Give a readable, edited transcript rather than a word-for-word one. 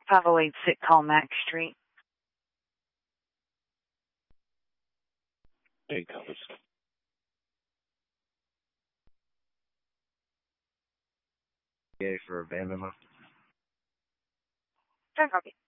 5086 Mac Street. Hey, Compass. Yeah, for abandonment. Don't copy.